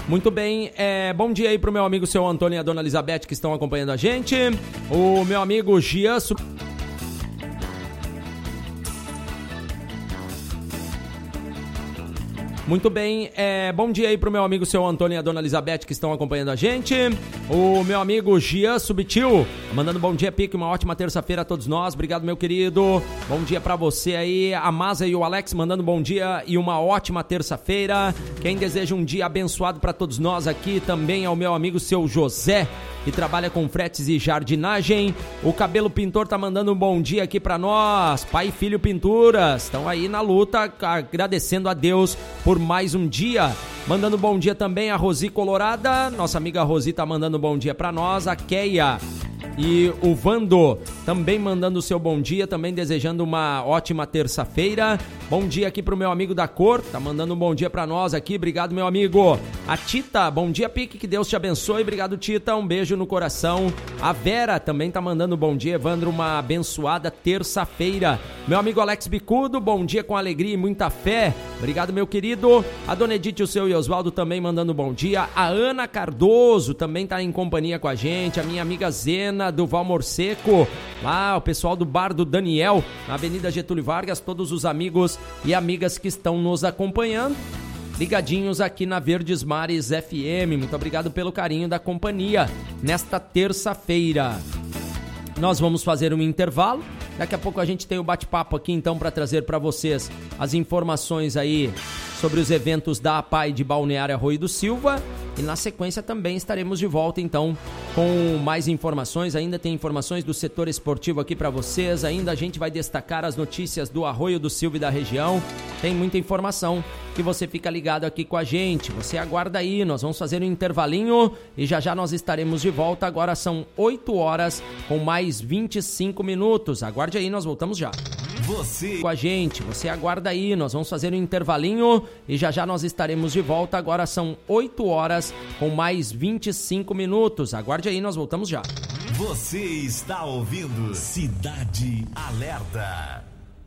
Muito bem, bom dia aí pro meu amigo seu Antônio e a dona Elizabeth que estão acompanhando a gente. O meu amigo Gian... Muito bem, bom dia aí pro meu amigo seu Antônio e a dona Elizabeth que estão acompanhando a gente. O meu amigo Gian Subtil, mandando bom dia, Pique, uma ótima terça-feira a todos nós. Obrigado, meu querido. Bom dia pra você aí. A Maza e o Alex mandando bom dia e uma ótima terça-feira. Quem deseja um dia abençoado pra todos nós aqui também é o meu amigo seu José, que trabalha com fretes e jardinagem. O Cabelo Pintor tá mandando um bom dia aqui pra nós. Pai e Filho Pinturas estão aí na luta, agradecendo a Deus por mais um dia. Mandando bom dia também a Rosi Colorada. Nossa amiga Rosi tá mandando bom dia pra nós. A Keia e o Vando também mandando o seu bom dia, também desejando uma ótima terça-feira. Bom dia aqui pro meu amigo da cor, tá mandando um bom dia pra nós aqui, obrigado meu amigo. A Tita, bom dia Pique, que Deus te abençoe, obrigado Tita, um beijo no coração. A Vera também tá mandando um bom dia, Evandro, uma abençoada terça-feira. Meu amigo Alex Bicudo, bom dia com alegria e muita fé, obrigado meu querido. A dona Edith, o seu e Oswaldo também mandando um bom dia. A Ana Cardoso também tá em companhia com a gente, a minha amiga Zena do Valmor Seco, lá o pessoal do bar do Daniel, na Avenida Getúlio Vargas, todos os amigos e amigas que estão nos acompanhando, ligadinhos aqui na Verdes Mares FM, muito obrigado pelo carinho da companhia nesta terça-feira. Nós vamos fazer um intervalo, daqui a pouco a gente tem o bate-papo aqui então para trazer para vocês as informações aí sobre os eventos da APAI de Balneário Arroio do Silva. E na sequência também estaremos de volta então com mais informações, ainda tem informações do setor esportivo aqui para vocês, ainda a gente vai destacar as notícias do Arroio do Silva e da região, tem muita informação que você fica ligado aqui com a gente, você aguarda aí, nós vamos fazer um intervalinho e já já nós estaremos de volta, agora são 8 horas com mais 25 minutos, aguarde aí, nós voltamos já. Você com a gente, você aguarda aí, nós vamos fazer um intervalinho e já já nós estaremos de volta, agora são 8 horas com mais 25 minutos, aguarde aí, nós voltamos já. Você está ouvindo Cidade Alerta.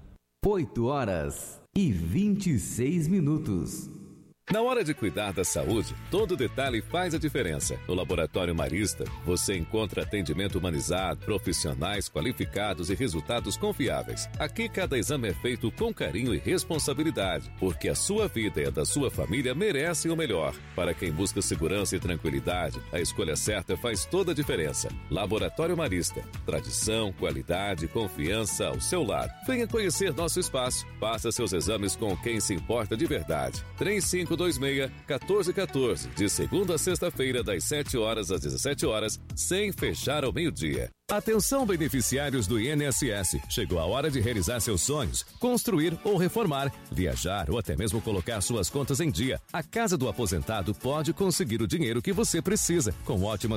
8 horas e 26 minutos. Na hora de cuidar da saúde, todo detalhe faz a diferença. No Laboratório Marista, você encontra atendimento humanizado, profissionais qualificados e resultados confiáveis. Aqui, cada exame é feito com carinho e responsabilidade, porque a sua vida e a da sua família merecem o melhor. Para quem busca segurança e tranquilidade, a escolha certa faz toda a diferença. Laboratório Marista. Tradição, qualidade e confiança ao seu lado. Venha conhecer nosso espaço. Faça seus exames com quem se importa de verdade. 3526-1414, de segunda a sexta-feira, das 7 horas às 17 horas, sem fechar ao meio-dia. Atenção, beneficiários do INSS. Chegou a hora de realizar seus sonhos, construir ou reformar, viajar ou até mesmo colocar suas contas em dia. A Casa do Aposentado pode conseguir o dinheiro que você precisa, com ótimas